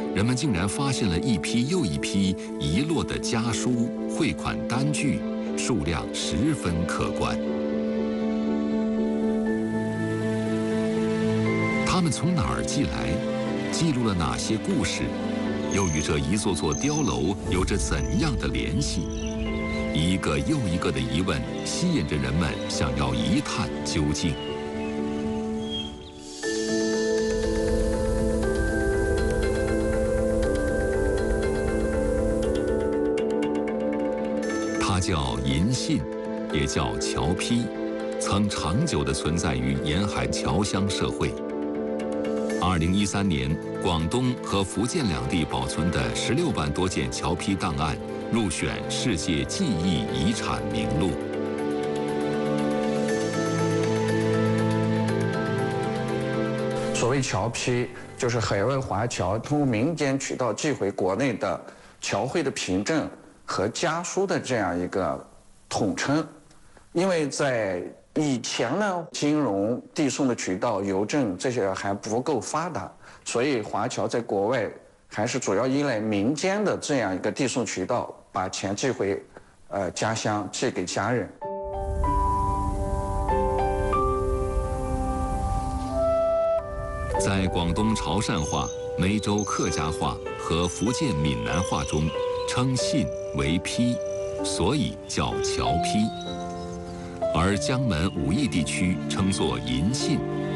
人们竟然发现了一批又一批遗落的家书、汇款单据，数量十分可观。他们从哪儿寄来？记录了哪些故事？又与这一座座碉楼有着怎样的联系？一个又一个的疑问吸引着人们想要一探究竟。它叫银信，也叫侨批，曾长久地存在于沿海侨乡社会。2013年，广东和福建两地保存的16万多件侨批档案入选世界记忆遗产名录。 所谓侨批，就是海外华侨通过民间渠道寄回国内的侨汇的凭证和家书的这样一个统称。因为在以前呢，金融递送的渠道、邮政这些还不够发达，所以华侨在国外还是主要依赖民间的这样一个递送渠道，把钱寄回家乡，寄给家人。 在广东潮汕话、梅州客家话和福建闽南话中，称信为批，所以叫侨批。而江门武义地区称作银信。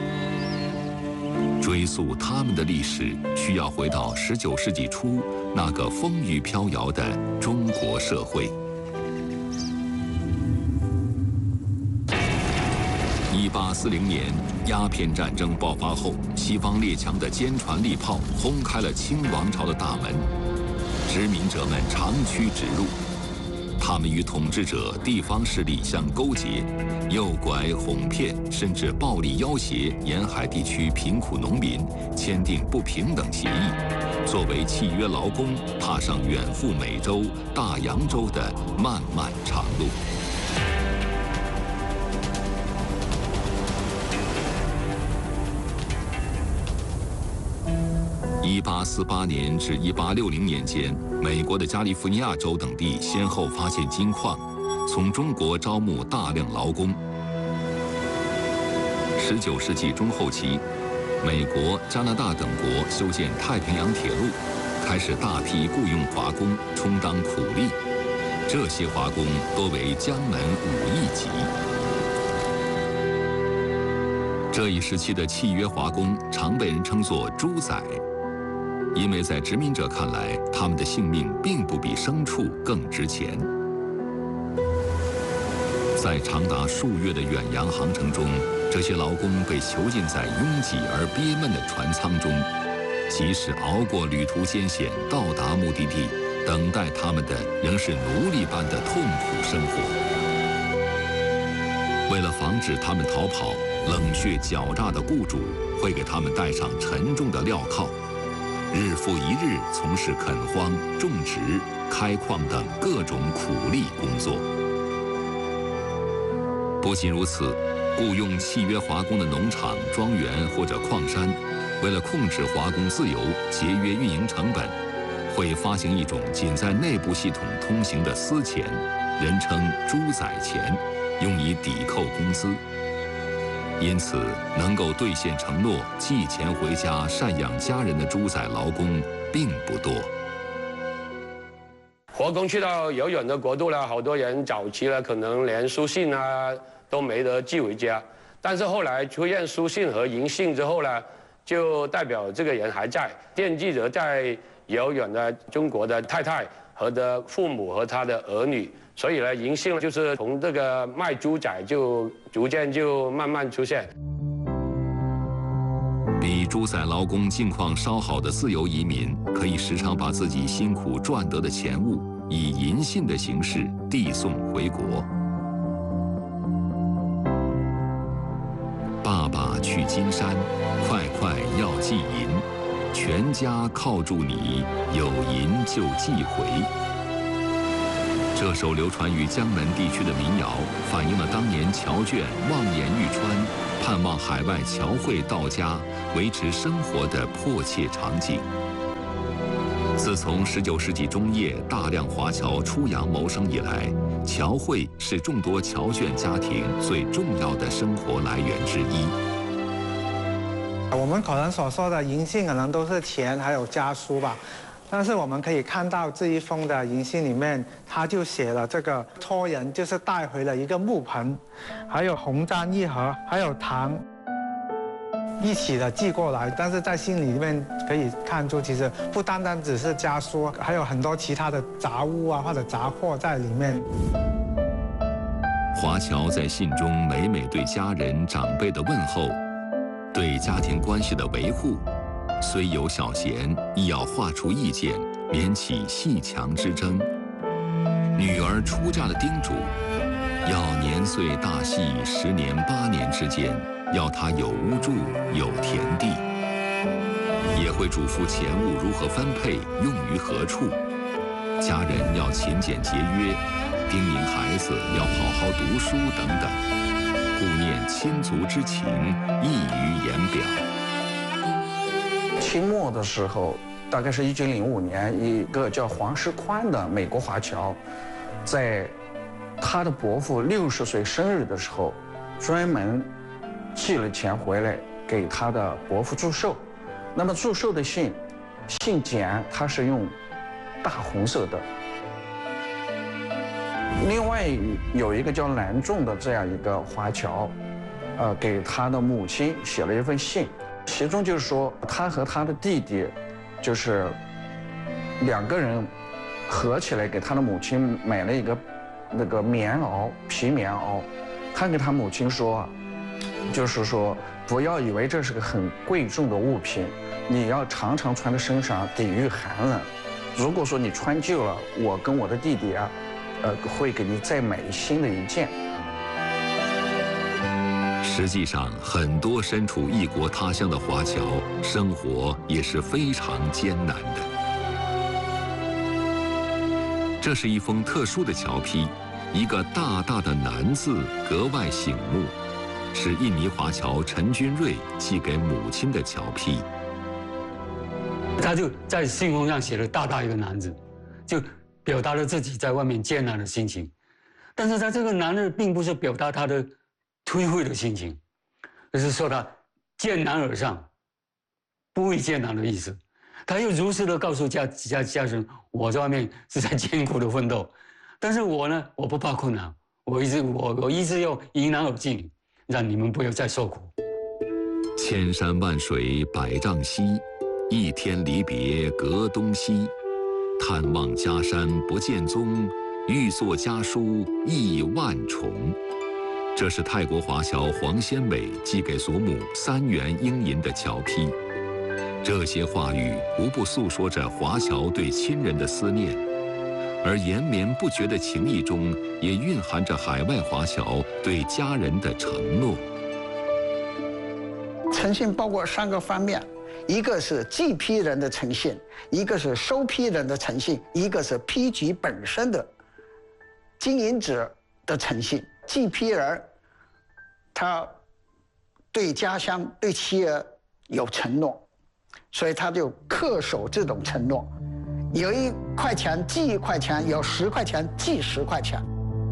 追溯他们的历史，需要回到19世纪初那个风雨飘摇的中国社会。1840年，鸦片战争爆发后，西方列强的坚船利炮轰开了清王朝的大门，殖民者们长驱直入。他们与统治者、地方势力相勾结，诱拐、哄骗，甚至暴力要挟沿海地区贫苦农民，签订不平等协议，作为契约劳工，踏上远赴美洲、大洋洲的漫漫长路。1848年至1860年间，美国的加利福尼亚州等地先后发现金矿，从中国招募大量劳工。19世纪中后期，美国、加拿大等国修建太平洋铁路，开始大批雇佣华工充当苦力，这些华工多为江门武义级。这一时期的契约华工常被人称作猪仔。因为在殖民者看来，他们的性命并不比牲畜更值钱。在长达数月的远洋航程中，这些劳工被囚禁在拥挤而憋闷的船舱中，即使熬过旅途艰险，到达目的地，等待他们的仍是奴隶般的痛苦生活。为了防止他们逃跑，冷血狡诈的雇主会给他们戴上沉重的镣铐，日复一日从事垦荒、种植、开矿等各种苦力工作。不仅如此，雇佣契约华工的农场、庄园或者矿山，为了控制华工自由、节约运营成本，会发行一种仅在内部系统通行的私钱，人称猪仔钱，用以抵扣工资。因此，能够兑现承诺、寄钱回家赡养家人的猪仔劳工并不多。 华工去到遥远的国度了，好多人早期了可能连书信啊都没得寄回家，但是后来出现书信和银信之后呢，就代表这个人还在，惦记着在遥远的中国的太太和的父母和他的儿女。所以呢，银信就是从这个卖猪仔就逐渐就慢慢出现。 比猪仔劳工境况稍好的自由移民，可以时常把自己辛苦赚得的钱物以银信的形式递送回国。爸爸去金山，快快要寄银，全家靠住你，有银就寄回。这首流传于江门地区的民谣，反映了当年侨眷望眼欲穿，盼望海外侨汇到家，维持生活的迫切场景。 自从19世纪中叶大量华侨出洋谋生以来，侨汇是众多侨眷家庭最重要的生活来源之一。 我们可能所说的银信，可能都是钱还有家书吧。但是我们可以看到这一封的银信里面，他就写了这个托人就是带回了一个木盆，还有红毡一盒，还有糖。一起的寄过来，但是在信里面可以看出，其实不单单只是家书，还有很多其他的杂物啊或者杂货在里面。 华侨在信中每每对家人长辈的问候，对家庭关系的维护，虽有小嫌，亦要划出意见，免起戏墙之争。女儿出嫁的叮嘱，要年岁大细10年8年之间。要他有屋住，有田地，也会嘱咐钱物如何分配，用于何处。家人要勤俭节约，叮咛孩子要好好读书等等，顾念亲族之情，溢于言表。 清末的时候，大概是1905年，一个叫黄世宽的美国华侨，在他的伯父60岁生日的时候，专门寄了钱回来给他的伯父祝寿。那么祝寿的信笺它是用大红色的。另外有一个叫南仲的这样一个华侨，给他的母亲写了一份信，其中就是说他和他的弟弟，就是2个人合起来给他的母亲买了一个那个棉袄，皮棉袄。他给他母亲说，就是说不要以为这是个很贵重的物品，你要常常穿在身上抵御寒冷。如果说你穿旧了，我跟我的弟弟啊，会给你再买新的一件。 实际上，很多身处异国他乡的华侨生活也是非常艰难的。这是一封特殊的侨批，一个大大的南字格外醒目，是印尼华侨陈君瑞寄给母亲的侨批。 他就在信封上写了大大一个南字，就表达了自己在外面艰难的心情。但是他这个南字并不是表达他的颓废的心情，而是说他艰难而上，不畏艰难的意思。他又如实的告诉家人，我在外面是在艰苦的奋斗，但是我呢，我不怕困难，我一直要迎难而进，让你们不要再受苦。 千山万水百丈稀，一天离别隔东西。探望家山不见踪，欲作家书意万重。这是泰国华侨黄先伟寄给祖母3元英银的侨批。这些话语无不诉说着华侨对亲人的思念，而延绵不绝的情谊中，也蕴含着海外华侨对家人的承诺。 诚信包括3个方面，一个是寄批人的诚信，一个是收批人的诚信，一个是批局本身的经营者的诚信。寄批人他对家乡对妻儿有承诺，所以他就恪守这种承诺，有1块钱寄1块钱，有10块钱寄10块钱。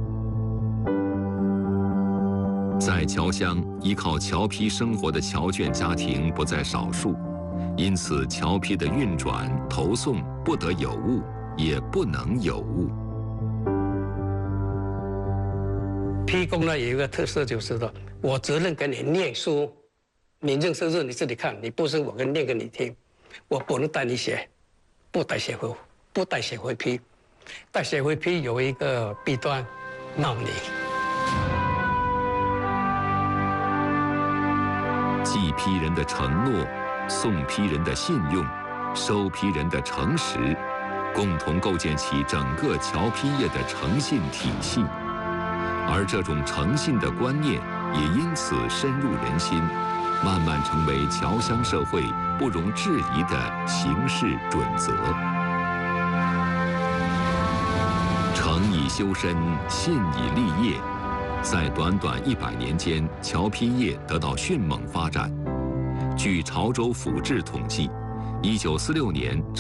在侨乡依靠侨批生活的侨眷家庭不在少数，因此侨批的运转投送不得有误，也不能有误。 批公呢有一个特色，就是说我责任给你念书，你认识字你自己看，你不是我跟念给你听，我不能带你写，不带写回批，带写回批有一个弊端，闹你。 寄批人的承诺，送批人的信用，收批人的诚实，共同构建起整个侨批业的诚信体系。而这种诚信的观念也因此深入人心，慢慢成为侨乡社会不容置疑的行事准则。诚以修身，信以立业。在短短100年间，侨批业得到迅猛发展。据潮州府志统计，1946年